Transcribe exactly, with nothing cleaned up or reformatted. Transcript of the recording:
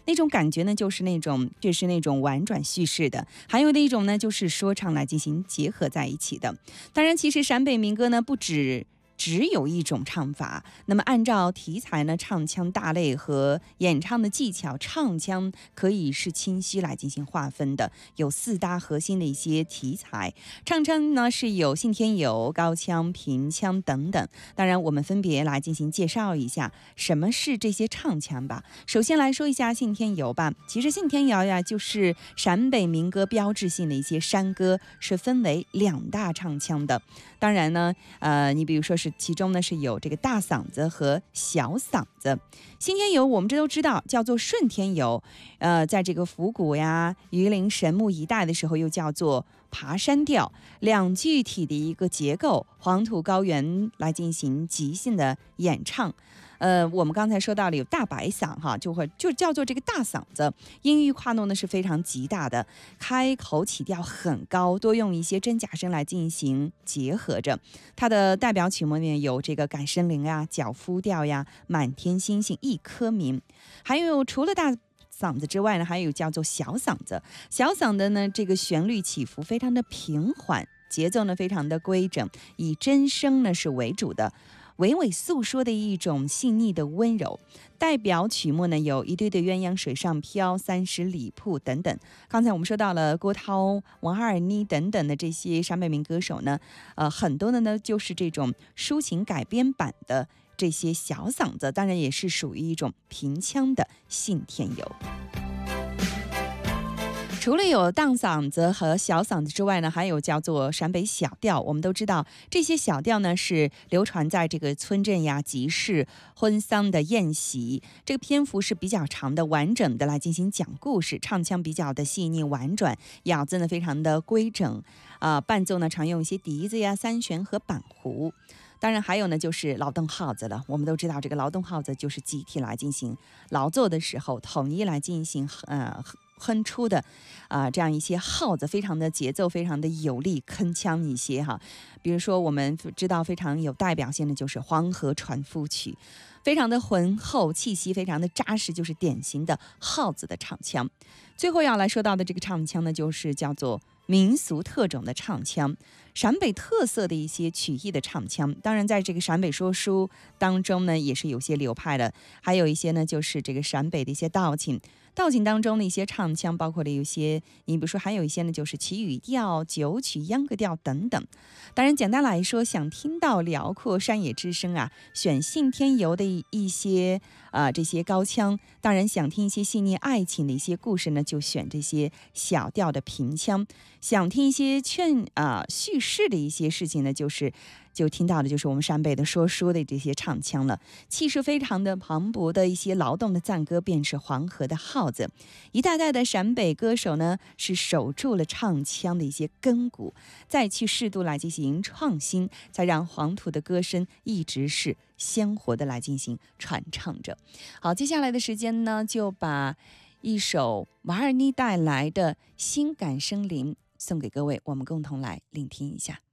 那种感觉呢就是那种就是那种婉转叙事的，还有的一种呢就是说唱来进行结合在一起的。当然其实陕北民歌呢不止只有一种唱法，那么按照题材呢，唱腔大类和演唱的技巧，唱腔可以是清晰来进行划分的，有四大核心的一些题材。唱腔呢是有信天游、高腔、平腔等等。当然我们分别来进行介绍一下什么是这些唱腔吧。首先来说一下信天游吧。其实信天游呀就是陕北民歌标志性的一些山歌，是分为两大唱腔的。当然呢呃，你比如说是其中呢是有这个大嗓子和小嗓子。信天游我们这都知道叫做顺天游，呃，在这个府谷呀、榆林神木一带的时候又叫做爬山调，两具体的一个结构，黄土高原来进行即兴的演唱。呃，我们刚才说到了有大白嗓哈，就会就叫做这个大嗓子，音域跨度呢是非常极大的，开口起调很高，多用一些真假声来进行结合着。它的代表曲目呢有这个赶声铃啊、脚夫调呀、满天星星一颗明，还有除了大嗓子之外呢，还有叫做小嗓子。小嗓的呢，这个旋律起伏非常的平缓，节奏呢非常的规整，以真声呢是为主的，娓娓诉说的一种细腻的温柔。代表曲目呢有一对对鸳鸯水上漂、三十里铺等等。刚才我们说到了郭涛、王二妮等等的这些陕北民歌手呢，呃，很多的呢就是这种抒情改编版的这些小嗓子，当然也是属于一种平腔的信天游。除了有大嗓子和小嗓子之外呢，还有叫做陕北小调。我们都知道这些小调呢是流传在这个村镇呀、集市、婚丧的宴席，这个篇幅是比较长的，完整的来进行讲故事，唱腔比较的细腻婉转，咬字呢非常的规整啊、呃，伴奏呢常用一些笛子呀、三弦和板胡。当然还有呢就是劳动号子了，我们都知道这个劳动号子就是集体来进行劳作的时候统一来进行呃哼出的啊、呃，这样一些号子，非常的节奏非常的有力，铿锵一些哈。比如说我们知道非常有代表性的就是黄河船夫曲，非常的浑厚，气息非常的扎实，就是典型的号子的唱腔。最后要来说到的这个唱腔呢，就是叫做民俗特种的唱腔，陕北特色的一些曲艺的唱腔。当然在这个陕北说书当中呢也是有些流派的，还有一些呢就是这个陕北的一些道情，道情当中的一些唱腔包括了有些，你比如说还有一些呢就是祈雨调、九曲、秧歌调等等。当然简单来说，想听到辽阔山野之声啊，选信天游的一些啊、呃、这些高腔，当然想听一些细腻爱情的一些故事呢，就选这些小调的平腔，想听一些劝啊、呃、叙事的一些事情呢，就是就听到的就是我们陕北的说书的这些唱腔了。气势非常的磅礴的一些劳动的赞歌，便是黄河的号子。一代代的陕北歌手呢是守住了唱腔的一些根骨，再去适度来进行创新，才让黄土的歌声一直是鲜活的来进行传唱着。好，接下来的时间呢，就把一首王二妮带来的《心感生灵》送给各位，我们共同来聆听一下。